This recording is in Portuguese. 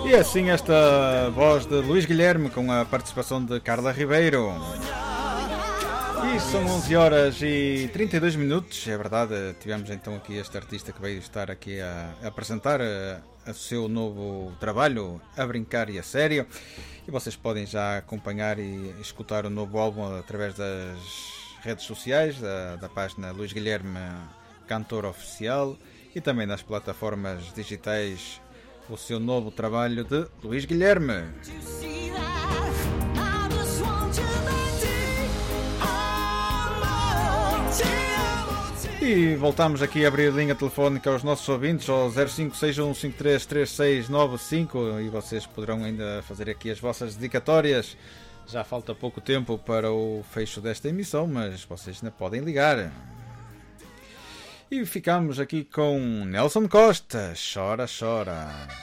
E assim esta voz de Luís Guilherme com a participação de Carla Ribeiro. E são 11 horas e 32 minutos, é verdade. Tivemos então aqui este artista que veio estar aqui a apresentar o seu novo trabalho, A Brincar e a Sério. E vocês podem já acompanhar e escutar o novo álbum através das redes sociais, da página Luís Guilherme Cantor Oficial, e também nas plataformas digitais o seu novo trabalho de Luís Guilherme. E voltamos aqui a abrir a linha telefónica aos nossos ouvintes ao 0561533695 e vocês poderão ainda fazer aqui as vossas dedicatórias. Já falta pouco tempo para o fecho desta emissão, mas vocês ainda podem ligar. E ficamos aqui com Nelson Costa, Chora, Chora.